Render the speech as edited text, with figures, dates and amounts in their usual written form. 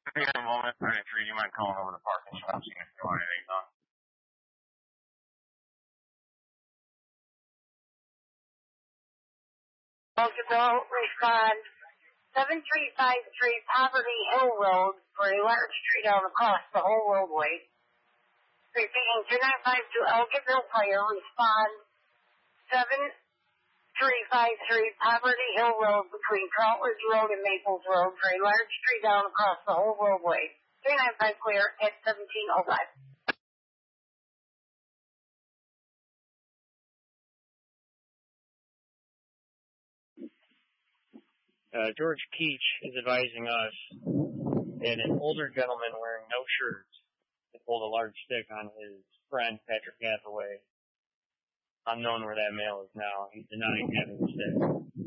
If you have a moment, 33, you mind calling over the parking shop, seeing if you want anything done. Eligible, respond. 7353 Poverty Hill Road for a large tree down across the whole roadway. Repeating, 2952 Elgiville Fire, respond. 7353 Poverty Hill Road between Troutledge Road and Maples Road for a large tree down across the whole roadway. 395 clear at 1705. George Keach is advising us that an older gentleman wearing no shirt had pulled a large stick on his friend, Patrick Hathaway. Unknown where that male is now. He's denying having the stick.